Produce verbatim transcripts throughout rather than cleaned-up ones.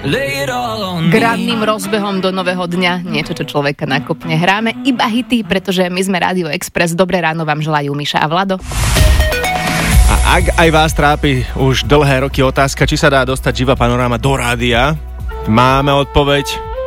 Granným rozbehom do nového dňa, niečo, čo človeka nakopne. Hráme iba hity, pretože my sme Rádio Express. Dobré ráno vám želajú Miša a Vlado. A ak aj vás trápi už dlhé roky otázka, či sa dá dostať živá panoráma do rádia, máme odpoveď.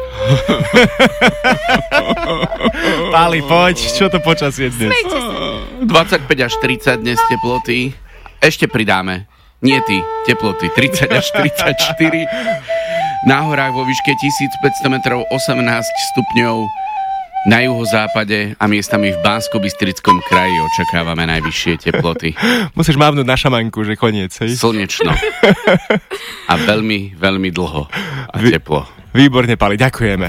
Páli, poď, čo to počasie dnes? dvadsaťpäť až tridsať dnes teploty. Ešte pridáme. Nie ty, teploty tridsať až tridsaťštyri. Na horách vo výške tisícpäťsto metrov osemnásť stupňov. Na juhozápade a miestami v Banskobystrickom kraji očakávame najvyššie teploty. Musíš mávnuť na šamanku, že koniec, hej? Slnečno. A veľmi, veľmi dlho a teplo. Výborne, Pali, ďakujeme.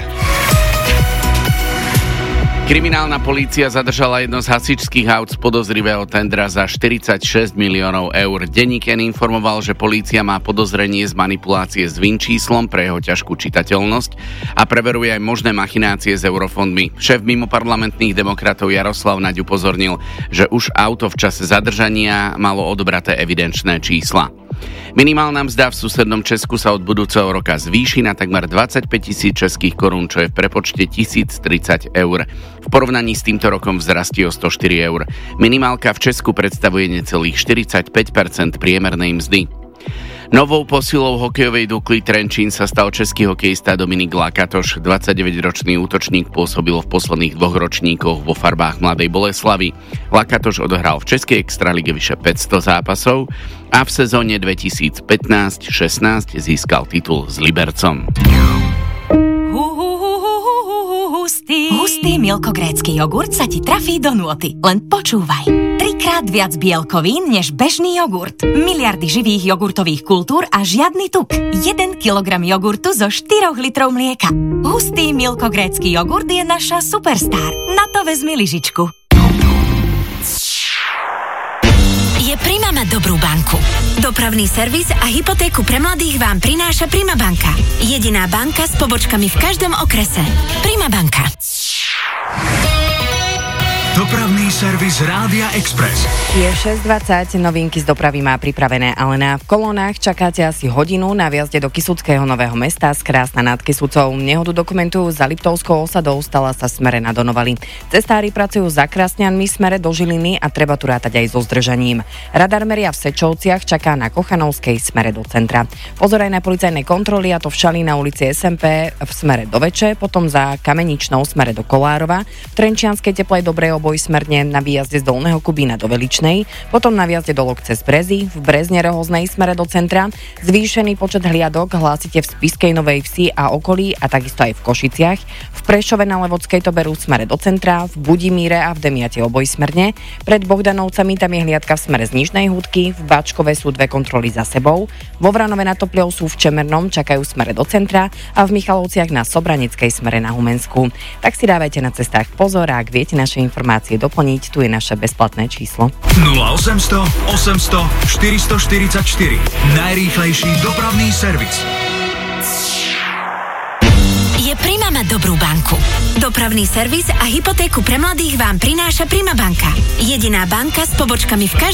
Kriminálna polícia zadržala jedno z hasičských aut z podozrivého tendra za štyridsaťšesť miliónov eur. Denník N informoval, že polícia má podozrenie z manipulácie s VIN číslom pre jeho ťažkú čitateľnosť a preveruje aj možné machinácie s eurofondmi. Šéf mimoparlamentných demokratov Jaroslav Naď upozornil, že už auto v čase zadržania malo odobraté evidenčné čísla. Minimálna mzda v susednom Česku sa od budúceho roka zvýši na takmer dvadsaťpäť tisíc českých korún, čo je v prepočte tisíctridsať eur. V porovnaní s týmto rokom vzrastie o sto štyri eur. Minimálka v Česku predstavuje necelých štyridsaťpäť percent priemernej mzdy. Novou posilou hokejovej Dukly Trenčín sa stal český hokejista Dominik Lakatoš. dvadsaťdeväťročný útočník pôsobil v posledných dvoch ročníkoch vo farbách Mladej Boleslavy. Lakatoš odohral v českej extralige vyše päťsto zápasov a v sezóne dvetisícpätnásť šestnásť získal titul s Libercom. Hustý. Hustý milkogrécky jogurt sa ti trafí do nôty. Len počúvaj. Trikrát viac bielkovín než bežný jogurt. Miliardy živých jogurtových kultúr a žiadny tuk. jeden kilogram jogurtu zo štyroch litrov mlieka. Hustý milkogrécky jogurt je naša superstar. Na to vezmi lyžičku. Je Prima mať dobrú banku. Dopravný servis a hypotéku pre mladých vám prináša Prima banka. Jediná banka s pobočkami v každom okrese. Prima banka. Dopravný servis Rádia Express. Je šesť dvadsať, novinky z dopravy má pripravené Alena. V kolónach čakáte asi hodinu na viazde do Kysuckého Nového Mesta z Krásna nad Kysucou. Nehodu dokumentujú za Liptovskou osadou, stala sa smere na Donovali. Cestári pracujú za Krásňanmi smere do Žiliny a treba tu rátať aj so zdržaním. Radar meria v Sečovciach, čaká na Kochanovskej smere do centra. Pozor aj na policajné kontroly, a to v Šali na ulici es em pé v smere do Veče, potom za Kameničnou smere do Kolárova, v Trenčianskej Teplej Dobrej Oboj smerne na výjazde z Dolného Kubína do Veličnej, potom na výjazde do Lokce z Brezy, v Brezne Rohoznej smere do centra. Zvýšený počet hliadok hlásite v Spišskej Novej Vsi a okolí a takisto aj v Košiciach. V Prešove na Levockej to berú smere do centra, v Budimíre a v Demiate obojsmerne. Pred Bohdanovcami tam je hliadka v smere z Nižnej Húdky, v Bačkove sú dve kontroly za sebou, vo Vranove nad Topľou sú v Čemernom, čakajú smere do centra a v Michalovciach na Sobraneckej smere na Humensku. Tak si dávajte na cestách pozor, a ak viete naše informácie doplniť, tu je naše bezplatné číslo. nula osemsto osemsto štyristoštyridsaťštyri. Najrýchlejší dopravný servis. Je Prima mať dobrú banku. Dopravný servis a hypotéku pre mladých vám prináša Prima banka. Jediná banka s pobočkami v každom